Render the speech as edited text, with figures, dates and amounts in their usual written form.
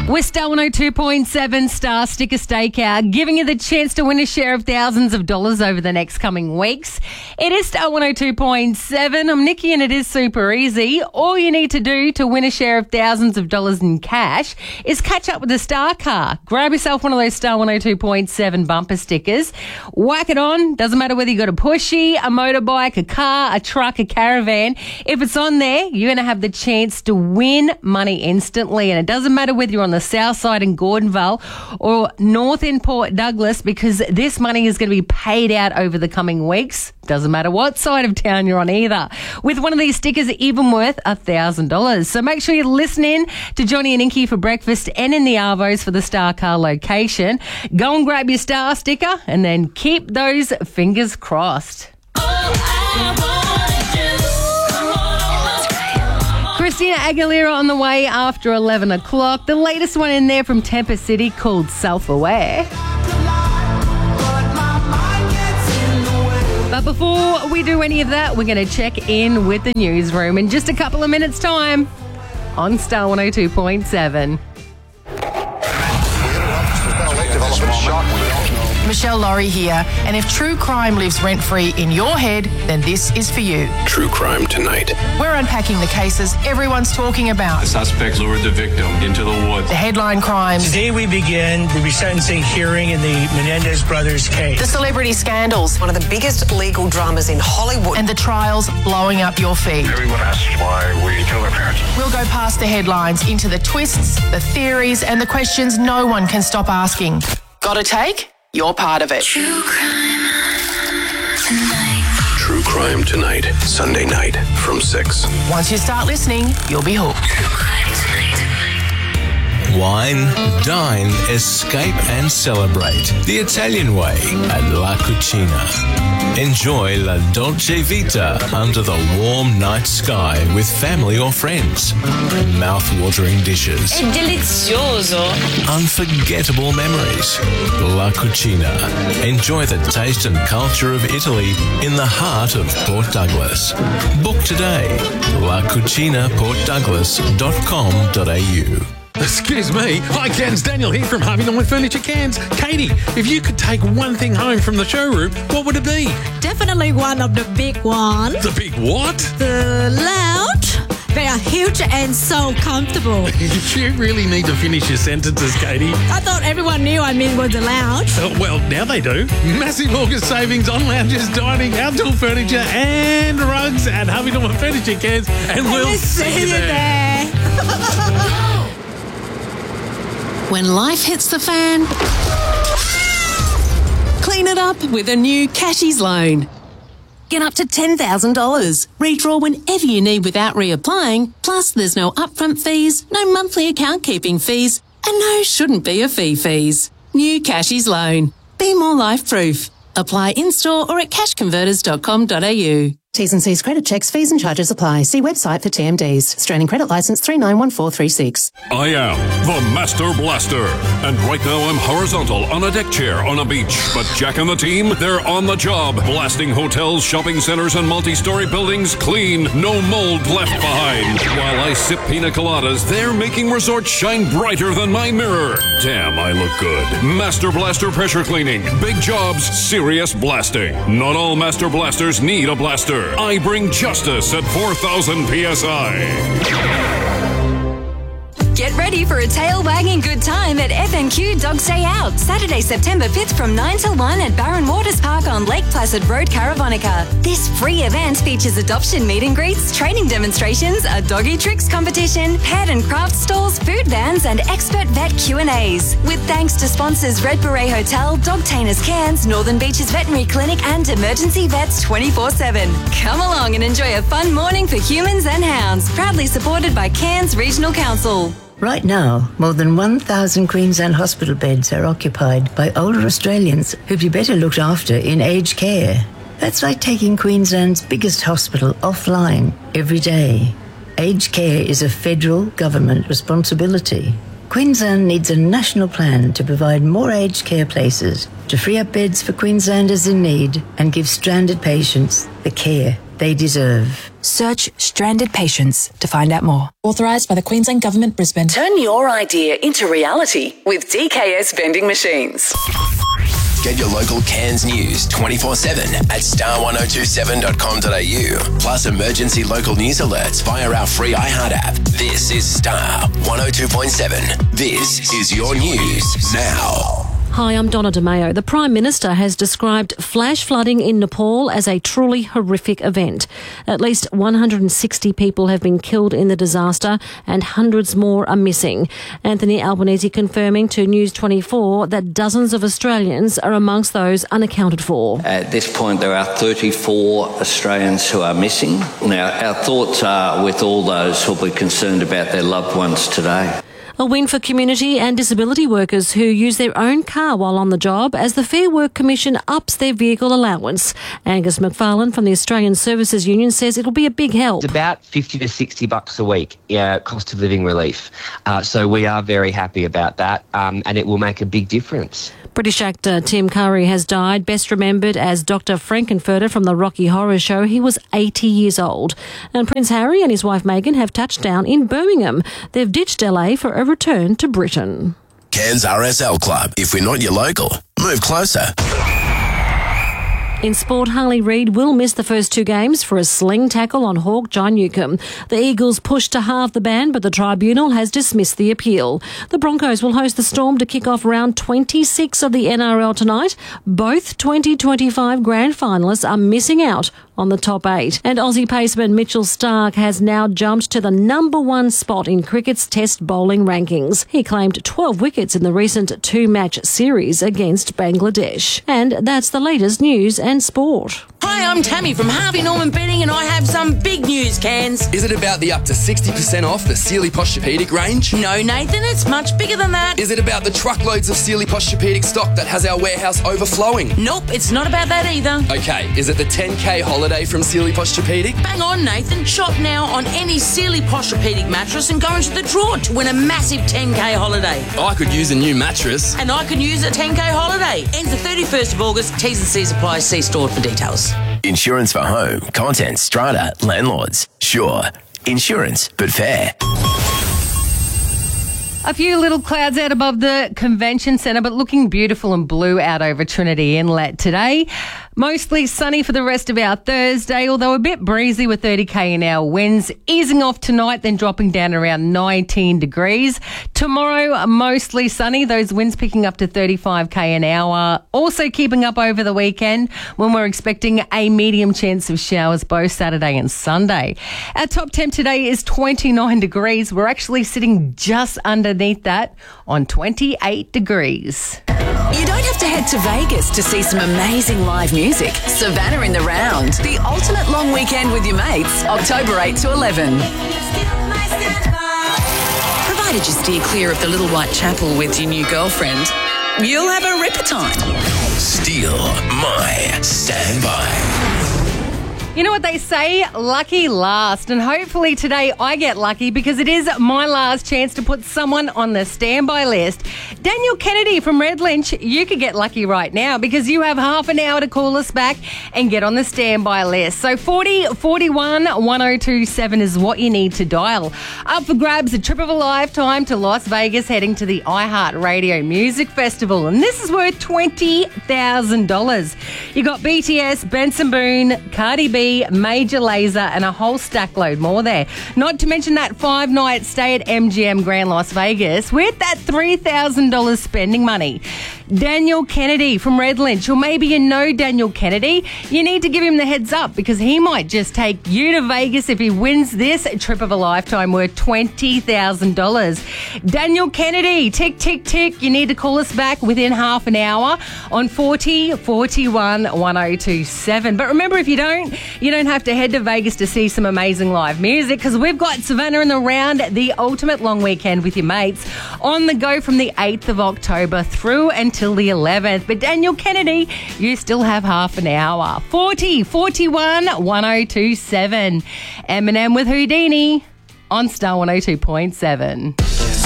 We're Star 102.7 Star Sticker Stakeout, giving you the chance to win a share of thousands of dollars over the next coming weeks. It is Star 102.7. I'm Nikki and it is super easy. All you need to do to win a share of thousands of dollars in cash is catch up with the Star Car. Grab yourself one of those Star 102.7 bumper stickers. Whack it on. Doesn't matter whether you got a pushy, a motorbike, a car, a truck, a caravan. If it's on there, you're going to have the chance to win money instantly. And it doesn't matter whether you're on the south side in Gordonville or north in Port Douglas, because this money is going to be paid out over the coming weeks. Doesn't matter what side of town you're on either. With one of these stickers even worth $1,000. So make sure you're listening to Johnny and Inky for breakfast and in the Arvos for the Star Car location. Go and grab your Star sticker and then keep those fingers crossed. Christina Aguilera on the way after 11 o'clock. The latest one in there from Temper City called Self-Aware. But before we do any of that, we're going to check in with the newsroom in just a couple of minutes' time on Star 102.7. Michelle Laurie here, and if true crime lives rent-free in your head, then this is for you. True Crime Tonight. We're unpacking the cases everyone's talking about. The suspect lured the victim into the woods. The headline crimes. Today we begin the resentencing hearing in the Menendez brothers case. The celebrity scandals. One of the biggest legal dramas in Hollywood. And the trials blowing up your feed. Everyone asks why we killed our parents. We'll go past the headlines into the twists, the theories, and the questions no one can stop asking. Got a take? You're part of it. True Crime Tonight. Sunday night from 6. Once you start listening, you'll be hooked. Wine, dine, escape and celebrate the Italian way at La Cucina. Enjoy La Dolce Vita under the warm night sky with family or friends. Mouth-watering dishes. È delizioso. Unforgettable memories. La Cucina. Enjoy the taste and culture of Italy in the heart of Port Douglas. Book today. LaCucinaPortDouglas.com.au. Excuse me. Hi, Cairns. Daniel here from Harvey Norman Furniture Cairns. Katie, if you could take one thing home from the showroom, what would it be? Definitely one of the big ones. The big what? The lounge. They are huge and so comfortable. You really need to finish your sentences, Katie. I thought everyone knew I meant was the lounge. Well, now they do. Massive August savings on lounges, dining, outdoor furniture and rugs at Harvey Norman Furniture Cairns. And we'll see you there. When life hits the fan, clean it up with a new Cashies loan. Get up to $10,000. Redraw whenever you need without reapplying. Plus, there's no upfront fees, no monthly account keeping fees, and no shouldn't be a fees. New Cashies loan. Be more life-proof. Apply in-store or at cashconverters.com.au. T's and C's credit checks, fees and charges apply. See website for TMDs. Australian Credit Licence 391436. I am the Master Blaster. And right now I'm horizontal on a deck chair on a beach. But Jack and the team, they're on the job. Blasting hotels, shopping centres and multi-story buildings clean. No mold left behind. While I sip pina coladas, they're making resorts shine brighter than my mirror. Damn, I look good. Master Blaster Pressure Cleaning. Big jobs, serious blasting. Not all Master Blasters need a blaster. I bring justice at 4,000 PSI. Get ready for a tail-wagging good time at FNQ Dog Day Out, Saturday, September 5th from 9 till 1 at Barron Waters Park on Lake Placid Road, Caravonica. This free event features adoption meet and greets, training demonstrations, a doggy tricks competition, pet and craft stalls, food vans and expert vet Q&As. With thanks to sponsors Red Beret Hotel, Dogtainers Cairns, Northern Beaches Veterinary Clinic and Emergency Vets 24/7. Come along and enjoy a fun morning for humans and hounds. Proudly supported by Cairns Regional Council. Right now, more than 1,000 Queensland hospital beds are occupied by older Australians who'd be better looked after in aged care. That's like taking Queensland's biggest hospital offline every day. Aged care is a federal government responsibility. Queensland needs a national plan to provide more aged care places, to free up beds for Queenslanders in need and give stranded patients the care they deserve. Search Stranded Patients to find out more. Authorised by the Queensland Government, Brisbane. Turn your idea into reality with DKS Vending Machines. Get your local Cairns news 24/7 at star1027.com.au. Plus emergency local news alerts via our free iHeart app. This is Star 102.7. This is your news now. Hi, I'm Donna DeMayo. The Prime Minister has described flash flooding in Nepal as a truly horrific event. At least 160 people have been killed in the disaster and hundreds more are missing. Anthony Albanese confirming to News 24 that dozens of Australians are amongst those unaccounted for. At this point, there are 34 Australians who are missing. Now, our thoughts are with all those who will be concerned about their loved ones today. A win for community and disability workers who use their own car while on the job as the Fair Work Commission ups their vehicle allowance. Angus McFarlane from the Australian Services Union says it'll be a big help. It's about $50 to $60 a week, cost of living relief. So we are very happy about that, and it will make a big difference. British actor Tim Curry has died, best remembered as Dr. Frankenfurter from the Rocky Horror Show. He was 80 years old. And Prince Harry and his wife Meghan have touched down in Birmingham. They've ditched LA for a return to Britain. Cairns RSL Club. If we're not your local, move closer. In sport, Harley Reid will miss the first two games for a sling tackle on Hawk John Newcombe. The Eagles pushed to halve the ban, but the tribunal has dismissed the appeal. The Broncos will host the Storm to kick off round 26 of the NRL tonight. Both 2025 grand finalists are missing out on the top 8. And Aussie paceman Mitchell Starc has now jumped to the #1 spot in cricket's test bowling rankings. He claimed 12 wickets in the recent 2-match series against Bangladesh. And that's the latest news and sport. Hi, I'm Tammy from Harvey Norman Bedding and I have some big news, Cairns. Is it about the up to 60% off the Sealy Posturepedic range? No, Nathan, it's much bigger than that. Is it about the truckloads of Sealy Posturepedic stock that has our warehouse overflowing? Nope, it's not about that either. Okay, is it the 10K holiday from Sealy Posturepedic? Bang on, Nathan. Shop now on any Sealy Posturepedic mattress and go into the draw to win a massive 10K holiday. I could use a new mattress. And I could use a 10K holiday. Ends the 31st of August. T's and C's apply. See store for details. Insurance for home, contents, strata, landlords. Sure. Insurance, but fair. A few little clouds out above the convention centre, but looking beautiful and blue out over Trinity Inlet today. Mostly sunny for the rest of our Thursday, although a bit breezy with 30k an hour winds. Easing off tonight, then dropping down around 19 degrees. Tomorrow, mostly sunny, those winds picking up to 35k an hour. Also keeping up over the weekend when we're expecting a medium chance of showers both Saturday and Sunday. Our top temp today is 29 degrees. We're actually sitting just underneath that on 28 degrees. You don't have to head to Vegas to see some amazing live music. Savannah in the Round, the ultimate long weekend with your mates, October 8 to 11. Provided you steer clear of the Little White Chapel with your new girlfriend, you'll have a ripper time. Steal my standby. You know what they say? Lucky last. And hopefully today I get lucky because it is my last chance to put someone on the standby list. Daniel Kennedy from Red Lynch, you could get lucky right now because you have half an hour to call us back and get on the standby list. So 40 41 1027 is what you need to dial. Up for grabs, a trip of a lifetime to Las Vegas heading to the iHeartRadio Music Festival. And this is worth $20,000. You got BTS, Benson Boone, Cardi B, Major Lazer and a whole stack load more there. Not to mention that 5-night stay at MGM Grand Las Vegas with that $3,000 spending money. Daniel Kennedy from Red Lynch, or maybe you know Daniel Kennedy, you need to give him the heads up because he might just take you to Vegas if he wins this trip of a lifetime worth $20,000. Daniel Kennedy, tick, tick, tick. You need to call us back within half an hour on 40 41 1027. But remember, if you don't have to head to Vegas to see some amazing live music because we've got Savannah in the Round, the ultimate long weekend with your mates, on the go from the 8th of October through until the 11th. But Daniel Kennedy, you still have half an hour. 40 41 1027. Eminem with Houdini on Star 102.7.